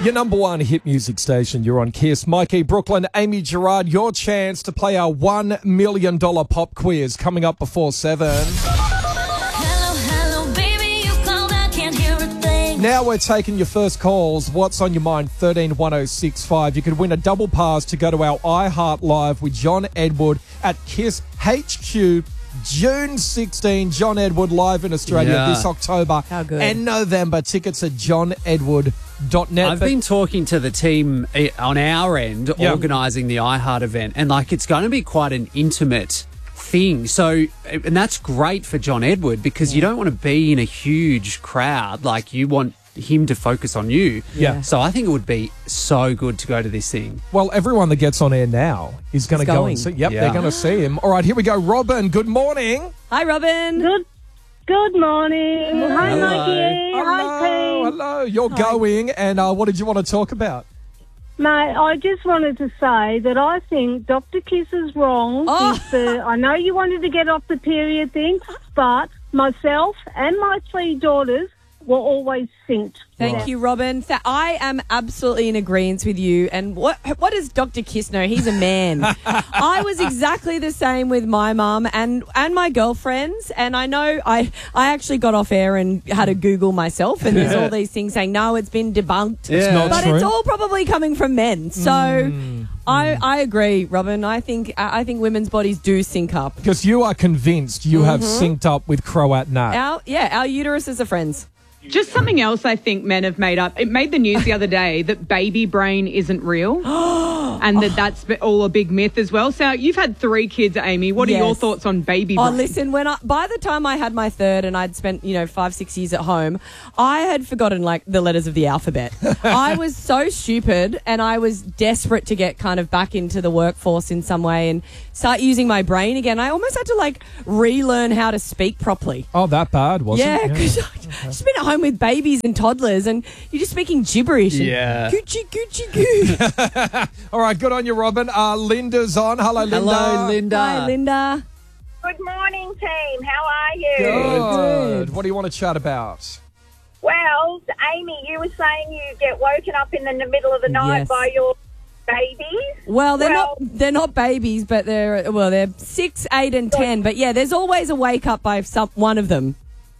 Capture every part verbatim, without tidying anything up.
Your number one hit music station, you're on Kiss. Mikey, Brooklyn, Amy Gerard, your chance to play our one million dollars pop quiz coming up before seven. Hello, hello, baby, you called, I can't hear a thing. Now we're taking your first calls. What's on your mind? thirteen one oh six five. You could win a double pass to go to our iHeart Live with John Edward at Kiss H Q. June sixteenth, John Edward live in Australia Yeah. this October How good. and November. Tickets at john edward dot net. I've been talking to the team eh, on our end, Yeah. organising the iHeart event, and like it's going to be quite an intimate thing. So, and that's great for John Edward because you don't want to be in a huge crowd. Like you want him to focus on you. Yeah. So I think it would be so good to go to this thing. Well, everyone that gets on air now is going to Is go going. and see. Yep, Yeah. they're going to see him. All right, here we go. Robin, good morning. Hi, Robin. Good good morning. Hi, Hello. Mikey. Hi, Hello, team. hello. You're going, and uh, what did you want to talk about? Mate, I just wanted to say that I think Doctor Kiss is wrong. Oh. With the, I know you wanted to get off the period thing, but myself and my three daughters were always synced. Thank Right. you, Robin. Th- I am absolutely in agreement with you. And what what does Doctor Kiss know? He's a man. I was exactly the same with my mum and, and my girlfriends. And I know I, I actually got off air and had a Google myself. And there's all these things saying, no, it's been debunked. It's not but true. it's all probably coming from men. So I, I agree, Robin. I think I I think women's bodies do sync up. Because you are convinced you have synced up with Croat Nat. Our, yeah, our uteruses are friends. Just something else I think men have made up. It made the news the other day that baby brain isn't real and that that's all a big myth as well. So you've had three kids, Amy. What are your Yes. thoughts on baby Oh, brain? listen, when I, by the time I had my third and I'd spent, you know, five, six years at home, I had forgotten, like, the letters of the alphabet. I was so stupid and I was desperate to get kind of back into the workforce in some way and start using my brain again. I almost had to, like, relearn how to speak properly. Oh, that bad, was Yeah, it? because I've just been at home with babies and toddlers and you're just speaking gibberish. and Yeah. Gucci, Gucci, goo. All right, good on you, Robin. Uh, Linda's on. Hello, Linda. Hello, Linda. Hi, Linda. Good morning, team. How are you? Good. What do you want to chat about? Well, Amy, you were saying you get woken up in the middle of the night Yes. by your babies. Well, they're Well- not they're not babies, but they're well, they're six, eight, and ten. But yeah, there's always a wake up by some one of them.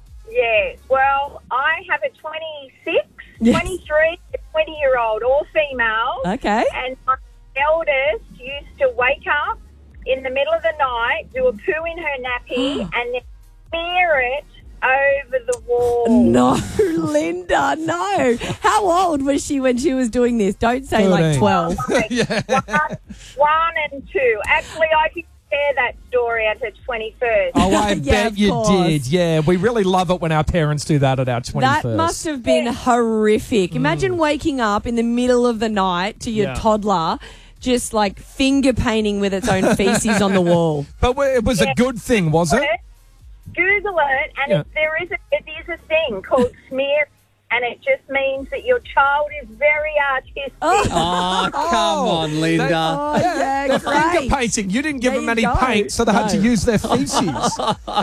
Yes. Well, I have a twenty-six, Yes. twenty-three, twenty-year-old, all female. Okay. And my eldest used to wake up in the middle of the night, do a poo in her nappy, and then smear it over the wall. No, Linda, no. How old was she when she was doing this? Don't say like thirteen. twelve. Yeah. One, one and two. Actually, I could share that story at her twenty-first. Oh, I Yeah, bet of you course. did. Yeah, we really love it when our parents do that at our twenty-first. That must have been horrific. Imagine waking up in the middle of the night to your Yeah. toddler just like finger painting with its own feces on the wall. But it was a good thing, was it? Google it, and Yeah. it, there is a, it is a thing called smear, and it just means that your child is very artistic. Oh, come Oh, on, Linda. they- Oh, yeah, They're great. finger painting. You didn't give There them you any go. paint, so they had to No. use their feces.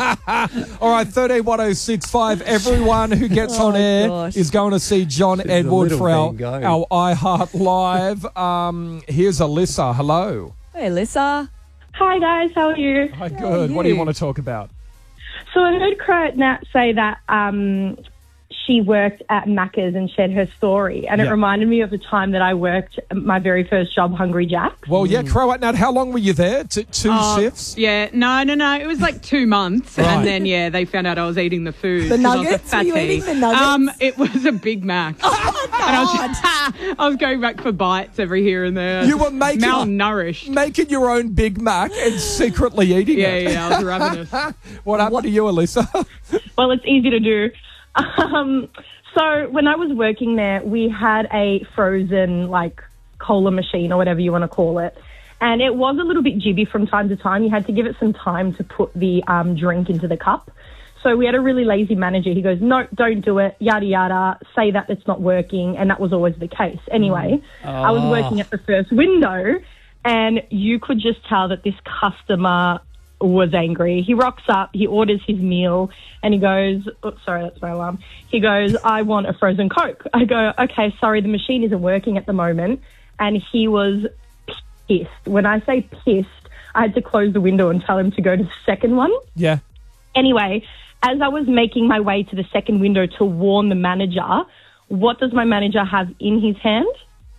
All right, thirteen one oh six five. Everyone who gets Oh, on air gosh. is going to see John a Edward little for our, thing going. our iHeart Live. Um, here's Alyssa. Hello. Hey, Alyssa. Hi, guys. How are you? Hi, good. What do you you? want to talk about? So I heard Croat Nat say that um, she worked at Macca's and shared her story. And Yeah. it reminded me of the time that I worked my very first job, Hungry Jack's. Well, yeah, Croat Nat, how long were you there? T- two Oh, shifts? Yeah, no, no, no. It was like two months, Right. and then yeah, they found out I was eating the food. The 'cause I was a nuggets? Were you fatty. eating the nuggets? Um, it was a Big Mac. Oh, And I was just, I was going back for bites every here and there. You were making- malnourished. Making your own Big Mac and secretly eating Yeah, it. yeah, I was ravenous. What happened to you, Alyssa? Well, it's easy to do. Um, so when I was working there, we had a frozen, like, cola machine or whatever you want to call it. And it was a little bit jibby from time to time. You had to give it some time to put the um, drink into the cup. So we had a really lazy manager. He goes, no, don't do it, yada, yada, say that it's not working. And that was always the case. Anyway, I was working at the first window and you could just tell that this customer was angry. He rocks up, he orders his meal, and he goes, oh, sorry, that's my alarm. He goes, I want a frozen Coke. I go, okay, sorry, the machine isn't working at the moment. And he was pissed. When I say pissed, I had to close the window and tell him to go to the second one. Yeah. Anyway, as I was making my way to the second window to warn the manager, what does my manager have in his hand?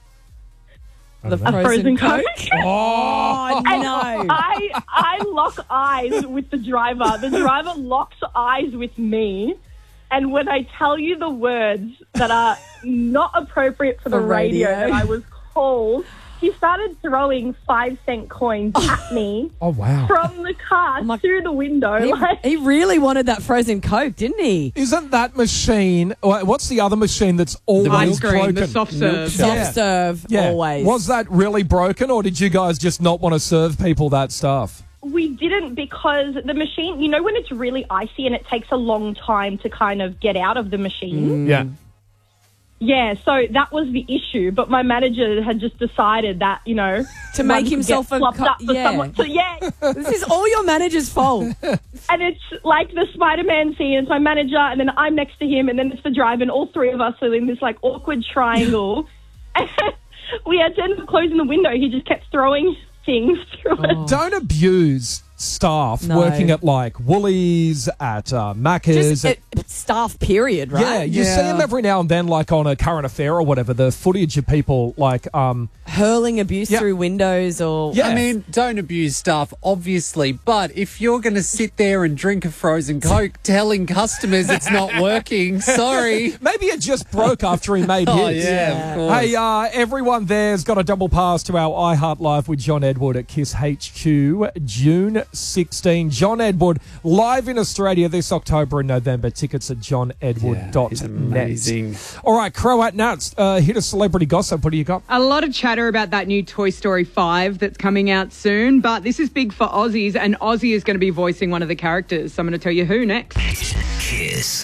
The A frozen Coke. Oh, And no. I I lock eyes with the driver. The driver locks eyes with me. And when I tell you the words that are not appropriate for the For radio, radio. that I was called, he started throwing five cent coins at me Oh, wow. from the car my- through the window. He, Like, he really wanted that frozen Coke, didn't he? Isn't that machine, wha- what's the other machine that's always Ice cream, broken? the soft serve. Soft Yeah. serve, Yeah. always. Was that really broken, or did you guys just not want to serve people that stuff? we didn't, because the machine, you know, when it's really icy and it takes a long time to kind of get out of the machine. Yeah. Yeah, so that was the issue. But my manager had just decided that, you know, To one make could himself get a flopped cu- up for yeah. someone. So yeah, This is all your manager's fault. and it's like the Spider-Man scene. It's my manager, and then I'm next to him, and then it's the driver, and all three of us are in this like awkward triangle. And we had to end up closing the window. He just kept throwing things through it. Don't abuse staff No. working at like Woolies, at uh, Macca's. Just at- uh, staff period, right? yeah, you see them every now and then, like on a current affair or whatever. The footage of people like, um, Hurling abuse Yeah. through windows or... Yeah. I mean, don't abuse staff, obviously, but if you're going to sit there and drink a frozen Coke telling customers it's not working, sorry. maybe it just broke after he made Oh, his. yeah, of course. Hey, uh, everyone there's got a double pass to our iHeart Live with John Edward at Kiss H Q, June sixteenth. John Edward live in Australia this October and November. Tickets at john edward dot net. he's amazing. All right, Croat Nuts, uh, hit a celebrity gossip. What do you got? A lot of chatter about that new Toy Story five that's coming out soon, but this is big for Aussies, and Aussie is going to be voicing one of the characters. So I'm going to tell you who next. Kiss.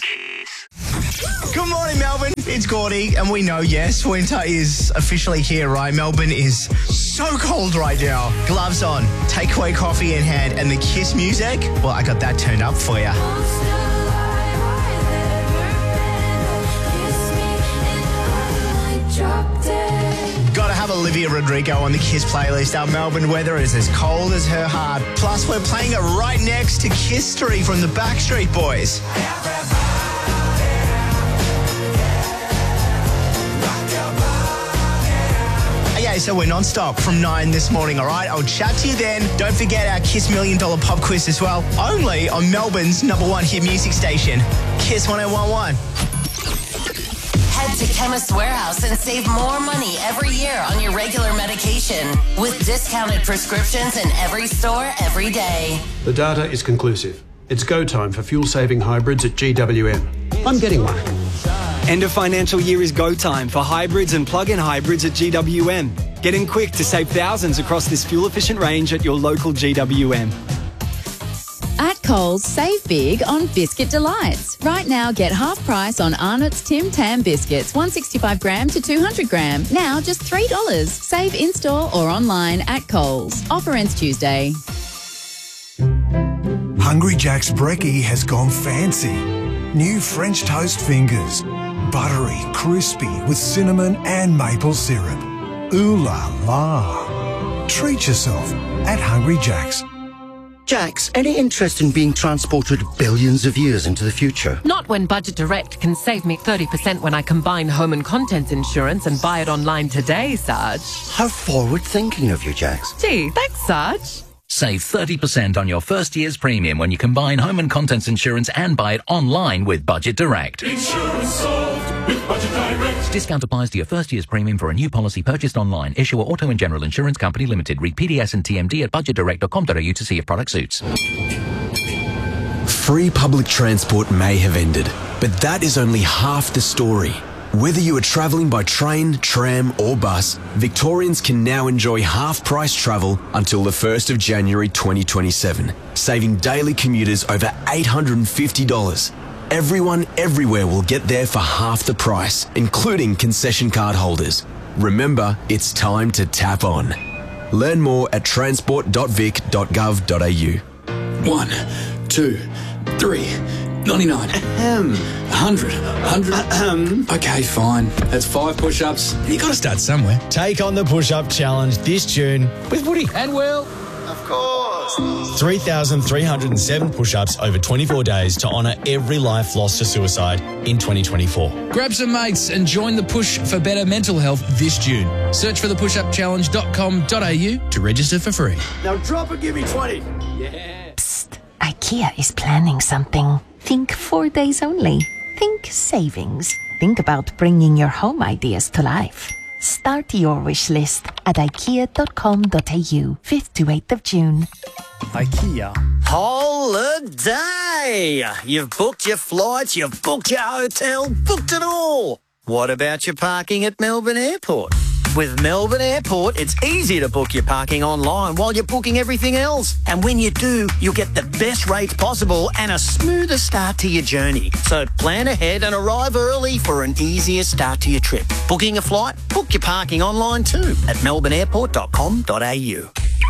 Good morning, Melbourne. It's Gordy, and we know, yes, winter is officially here, right? Melbourne is so cold right now. Gloves on, takeaway coffee in hand, and the Kiss music, well, I got that turned up for you. Gotta have Olivia Rodrigo on the Kiss playlist. Our Melbourne weather is as cold as her heart. Plus, we're playing it right next to Kiss Story from the Backstreet Boys. Okay, so we're non-stop from nine this morning, all right? I'll chat to you then. Don't forget our Kiss Million Dollar Pop Quiz as well, only on Melbourne's number one hit music station, Kiss one oh one one. Head to Chemist Warehouse and save more money every year on your regular medication with discounted prescriptions in every store every day. The data is conclusive. It's go time for fuel-saving hybrids at G W M. I'm getting one. End of financial year is go time for hybrids and plug-in hybrids at G W M. Get in quick to save thousands across this fuel-efficient range at your local G W M. At Coles, save big on Biscuit Delights. Right now, get half price on Arnott's Tim Tam biscuits, one sixty-five gram to two hundred gram. Now just three dollars. Save in-store or online at Coles. Offer ends Tuesday. Hungry Jack's brekkie has gone fancy. New French toast fingers. Buttery, crispy with cinnamon and maple syrup. Ooh la la. Treat yourself at Hungry Jack's. Jax, any interest in being transported billions of years into the future? Not when Budget Direct can save me thirty percent when I combine home and contents insurance and buy it online today, Sarge. How forward-thinking of you, Jax. Gee, thanks, Sarge. Save thirty percent on your first year's premium when you combine home and contents insurance and buy it online with Budget Direct. Insurance solved with Budget Direct. Discount applies to your first year's premium for a new policy purchased online. Issuer Auto and General Insurance Company Limited. Read P D S and T M D at budget direct dot com dot a u to see if product suits. Free public transport may have ended, but that is only half the story. Whether you are travelling by train, tram or bus, Victorians can now enjoy half-price travel until the first of January twenty twenty-seven, saving daily commuters over eight hundred fifty dollars. Everyone everywhere will get there for half the price, including concession card holders. Remember, it's time to tap on. Learn more at transport dot vic dot gov dot a u. One, two, three, ninety-nine. Ahem. one hundred. one hundred. Ahem. Okay, fine. That's five push-ups. You got to start somewhere. Take on the push-up challenge this June with Woody. And Will. Of course. three thousand three hundred seven push-ups over twenty-four days to honour every life lost to suicide in twenty twenty-four. Grab some mates and join the push for better mental health this June. Search for the push up challenge dot com dot a u to register for free. Now drop and give me twenty. Yeah. Psst. IKEA is planning something. Think four days only. Think savings. Think about bringing your home ideas to life. Start your wish list at ikea dot com dot a u, fifth to eighth of June. IKEA. Holiday! You've booked your flights, you've booked your hotel, booked it all. What about your parking at Melbourne Airport? With Melbourne Airport, it's easy to book your parking online while you're booking everything else. And when you do, you'll get the best rates possible and a smoother start to your journey. So plan ahead and arrive early for an easier start to your trip. Booking a flight? Book your parking online too at melbourne airport dot com dot a u.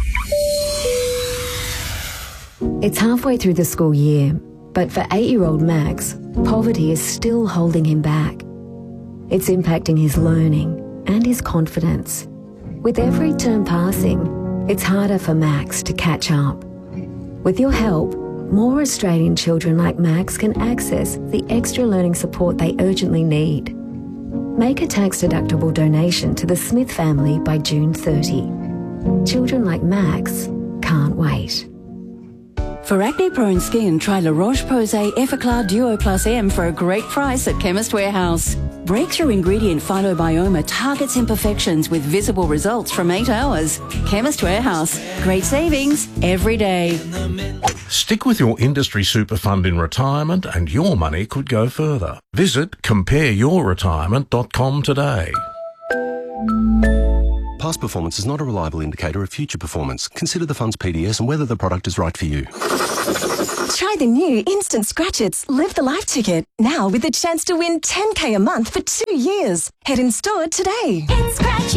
It's halfway through the school year, but for eight-year-old Max, poverty is still holding him back. It's impacting his learning and his confidence. With every term passing, it's harder for Max to catch up. With your help, more Australian children like Max can access the extra learning support they urgently need. Make a tax-deductible donation to the Smith family by June thirtieth. Children like Max can't wait. For acne-prone skin, try La Roche-Posay Effaclar Duo Plus M for a great price at Chemist Warehouse. Breakthrough ingredient Phytobioma targets imperfections with visible results from eight hours. Chemist Warehouse. Great savings every day. Stick with your industry super fund in retirement and your money could go further. Visit compare your retirement dot com today. Past performance is not a reliable indicator of future performance. Consider the fund's P D S and whether the product is right for you. Try the new Instant Scratch-Its Live the Life ticket, now with a chance to win ten K a month for two years. Head in store today. It's scratchy.